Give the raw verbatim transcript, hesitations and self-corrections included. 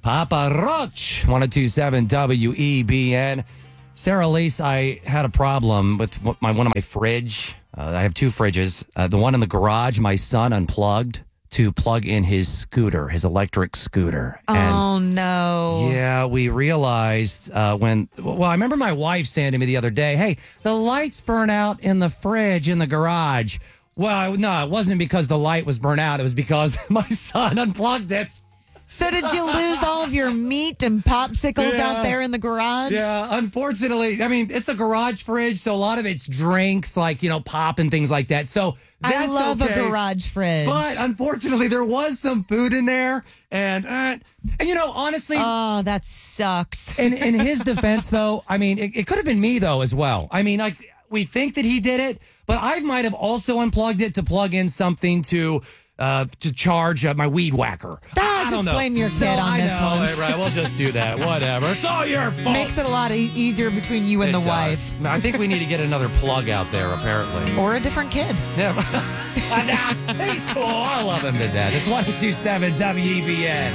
Papa Roach, one oh two point seven W E B N. Sarah Lise, I had a problem with my one of my fridge. Uh, I have two fridges. Uh, the one in the garage, my son unplugged to plug in his scooter, his electric scooter. And oh, no. yeah, we realized uh, when, well, I remember my wife saying to me the other day, hey, the lights burn out in the fridge in the garage. Well, no, it wasn't because the light was burnt out. It was because my son unplugged it. So did you lose all of your meat and popsicles Yeah. out there in the garage? Yeah, unfortunately, I mean, it's a garage fridge, so a lot of it's drinks, like, you know, pop and things like that. So that's I love okay. a garage fridge. But unfortunately, there was some food in there. And, uh, and you know, honestly, Oh, that sucks. in, in his defense, though, I mean, it, it could have been me, though, as well. I mean, like, we think that he did it, but I might have also unplugged it to plug in something to uh, to charge uh, my weed whacker. Ah, I just don't know. blame your kid So, on I this know, one. Right, we'll just do that. Whatever. It's all your fault. Makes it a lot e- easier between you and It the does. wife. I think we need to get another plug out there, apparently. Or a different kid. Yeah. He's cool. I love him to death. It's one oh two point seven W E B N.